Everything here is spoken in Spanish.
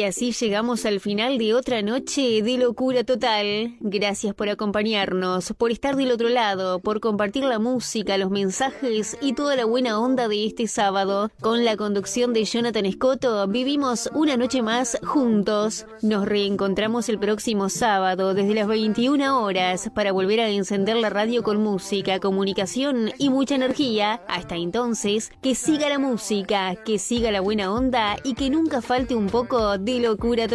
así llegamos al final de otra noche de locura total. Gracias por acompañarnos, por estar del otro lado, por compartir la música, los mensajes y toda la buena onda de este sábado. Con la conducción de Jonathan Scotto, vivimos una noche más juntos. Nos reencontramos el próximo sábado desde las 21 horas para volver a encender la radio con música, comunicación y mucha energía. Hasta entonces, que siga la música, que siga la buena onda y que nunca falte un poco de locura total.